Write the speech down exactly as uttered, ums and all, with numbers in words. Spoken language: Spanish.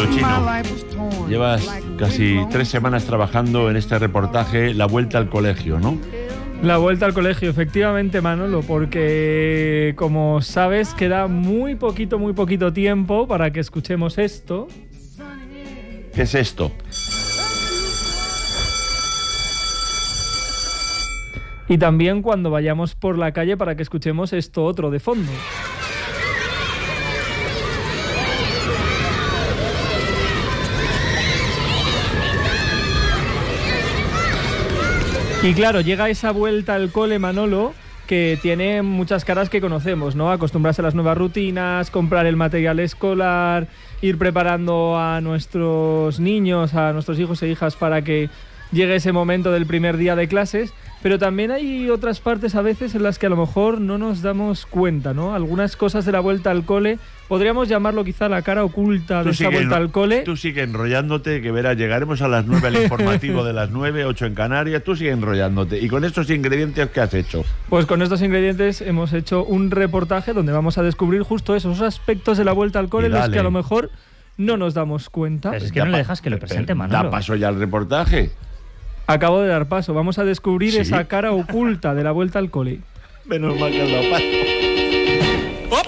Bueno, Chino, llevas casi tres semanas trabajando en este reportaje, La Vuelta al Colegio, ¿no? La vuelta al colegio, efectivamente, Manolo, porque como sabes queda muy poquito, muy poquito tiempo para que escuchemos esto. ¿Qué es esto? Y también cuando vayamos por la calle para que escuchemos esto otro de fondo. Y claro, llega esa vuelta al cole, Manolo, que tiene muchas caras que conocemos, ¿no? Acostumbrarse a las nuevas rutinas, comprar el material escolar, ir preparando a nuestros niños, a nuestros hijos e hijas para que llegue ese momento del primer día de clases. Pero también hay otras partes a veces en las que a lo mejor no nos damos cuenta, ¿no? Algunas cosas de la vuelta al cole, podríamos llamarlo quizá la cara oculta de esa vuelta al cole. Tú sigue enrollándote, que verás, llegaremos a las nueve al informativo de las nueve, ocho en Canarias, tú sigue enrollándote. ¿Y con estos ingredientes qué has hecho? Pues con estos ingredientes hemos hecho un reportaje donde vamos a descubrir justo esos aspectos de la vuelta al cole en los que a lo mejor no nos damos cuenta. Pero es que no le dejas que lo presente, Manolo. Da paso ya al reportaje. Acabo de dar paso. Vamos a descubrir ¿Sí? esa cara oculta de la vuelta al cole. Menos mal que has dado paso.